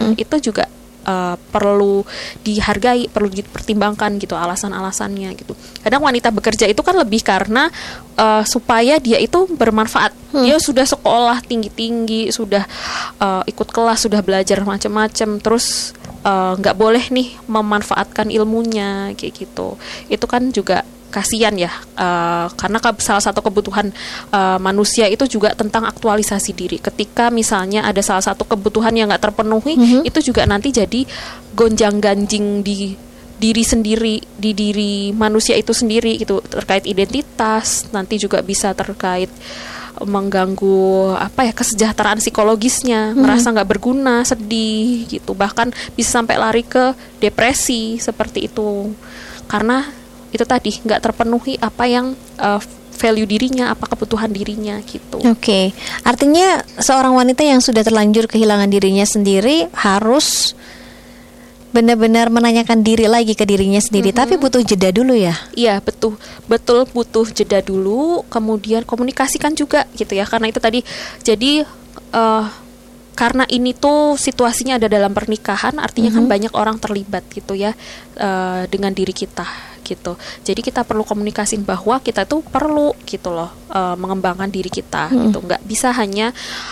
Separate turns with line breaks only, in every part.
itu juga perlu dihargai, perlu dipertimbangkan gitu alasan-alasannya gitu. Kadang wanita bekerja itu kan lebih karena supaya dia itu bermanfaat. Dia sudah sekolah tinggi-tinggi, sudah ikut kelas, sudah belajar macam-macam, terus nggak boleh nih memanfaatkan ilmunya kayak gitu. Itu kan juga kasihan ya, karena salah satu kebutuhan manusia itu juga tentang aktualisasi diri. Ketika misalnya ada salah satu kebutuhan yang nggak terpenuhi, itu juga nanti jadi gonjang-ganjing di diri sendiri, di diri manusia itu sendiri gitu, terkait identitas, nanti juga bisa terkait mengganggu kesejahteraan psikologisnya, merasa nggak berguna, sedih gitu, bahkan bisa sampai lari ke depresi seperti itu, karena itu tadi nggak terpenuhi apa yang value dirinya, apa kebutuhan dirinya gitu.
Oke. Artinya seorang wanita yang sudah terlanjur kehilangan dirinya sendiri harus benar-benar menanyakan diri lagi ke dirinya sendiri, tapi butuh jeda dulu ya.
Iya, betul butuh jeda dulu, kemudian komunikasikan juga gitu ya, karena itu tadi. Jadi karena ini tuh situasinya ada dalam pernikahan, artinya kan banyak orang terlibat gitu ya dengan diri kita gitu. Jadi kita perlu komunikasiin bahwa kita tuh perlu gitu loh mengembangkan diri kita gitu. Nggak bisa hanya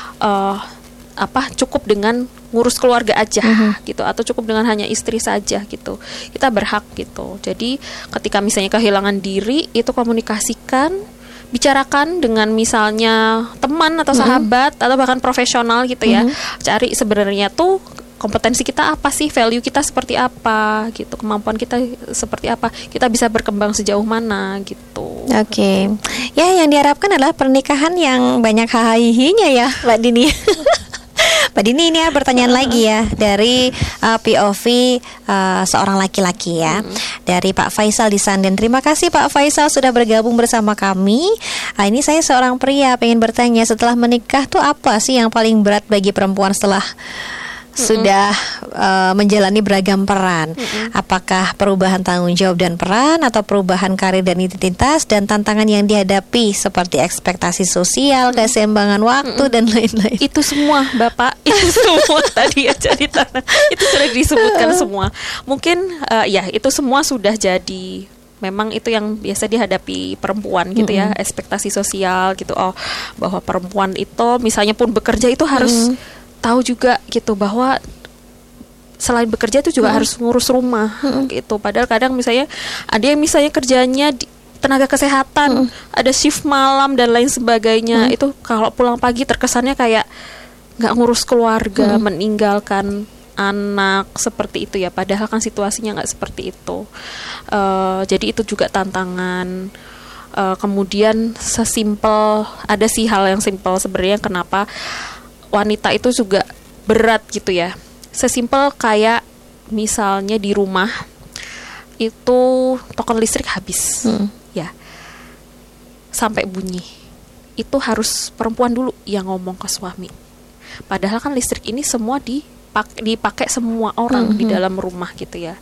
cukup dengan ngurus keluarga aja gitu, atau cukup dengan hanya istri saja gitu. Kita berhak gitu. Jadi ketika misalnya kehilangan diri, itu komunikasikan, bicarakan dengan misalnya teman atau sahabat atau bahkan profesional gitu ya. Cari sebenarnya tuh kompetensi kita apa sih, value kita seperti apa gitu, kemampuan kita seperti apa, kita bisa berkembang sejauh mana gitu.
Oke. Ya, yang diharapkan adalah pernikahan yang banyak hahihinya ya, Mbak Dini. Mbak Dini, ini pertanyaan lagi ya dari POV seorang laki-laki ya, dari Pak Faisal di Sanden. Terima kasih Pak Faisal sudah bergabung bersama kami. Ini saya seorang pria pengen bertanya, setelah menikah tuh apa sih yang paling berat bagi perempuan setelah sudah menjalani beragam peran? Apakah perubahan tanggung jawab dan peran, atau perubahan karir dan identitas, dan tantangan yang dihadapi seperti ekspektasi sosial, keseimbangan waktu dan lain-lain?
Itu semua Bapak, itu semua tadi ya cerita, itu sudah disebutkan semua. Mungkin ya itu semua sudah jadi, memang itu yang biasa dihadapi perempuan gitu ya, ekspektasi sosial gitu. Bahwa perempuan itu misalnya pun bekerja itu harus tahu juga gitu, bahwa selain bekerja itu juga harus ngurus rumah gitu. Padahal kadang misalnya ada yang misalnya kerjanya di tenaga kesehatan, ada shift malam dan lain sebagainya. Itu kalau pulang pagi terkesannya kayak nggak ngurus keluarga, meninggalkan anak seperti itu ya. Padahal kan situasinya nggak seperti itu. Jadi itu juga tantangan. Kemudian sesimpel, ada sih hal yang simpel sebenarnya kenapa wanita itu juga berat gitu ya. Sesimpel kayak misalnya di rumah itu token listrik habis ya, sampai bunyi, itu harus perempuan dulu yang ngomong ke suami. Padahal kan listrik ini semua dipakai semua orang di dalam rumah gitu ya.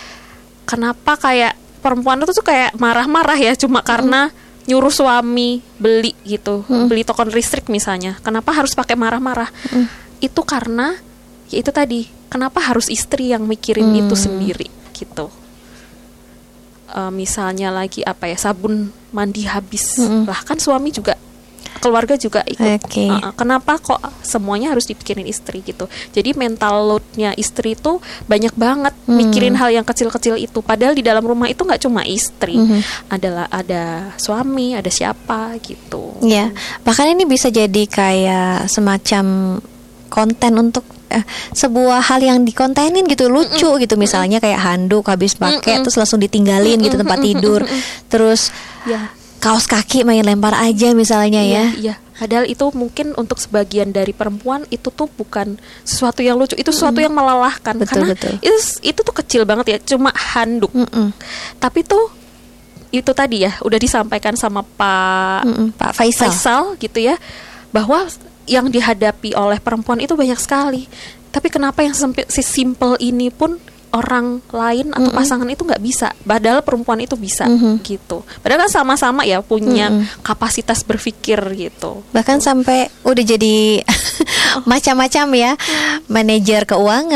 Kenapa kayak perempuan itu tuh kayak marah-marah ya, cuma karena nyuruh suami beli gitu, beli token listrik misalnya. Kenapa harus pakai marah-marah? Itu karena ya itu tadi, kenapa harus istri yang mikirin itu sendiri gitu. Misalnya lagi sabun mandi habis, lah kan suami juga, keluarga juga ikut. Kenapa kok semuanya harus dipikirin istri gitu? Jadi mental loadnya istri itu banyak banget, mikirin hal yang kecil-kecil itu. Padahal di dalam rumah itu nggak cuma istri, ada suami, ada siapa gitu.
Ya, bahkan ini bisa jadi kayak semacam konten untuk sebuah hal yang dikontenin gitu, lucu gitu, misalnya kayak handuk habis pakai terus langsung ditinggalin gitu tempat tidur, terus kaos kaki main lempar aja misalnya ya.
Iya. Padahal itu mungkin untuk sebagian dari perempuan itu tuh bukan sesuatu yang lucu, itu sesuatu yang melelahkan. Karena itu tuh kecil banget ya, cuma handuk. Tapi tuh itu tadi ya udah disampaikan sama Pak Faisal gitu ya, bahwa yang dihadapi oleh perempuan itu banyak sekali. Tapi kenapa yang simple ini pun orang lain atau pasangan itu nggak bisa, padahal perempuan itu bisa gitu. Padahal kan sama-sama ya punya kapasitas berpikir gitu.
Bahkan sampai udah jadi macam-macam ya, manajer keuangan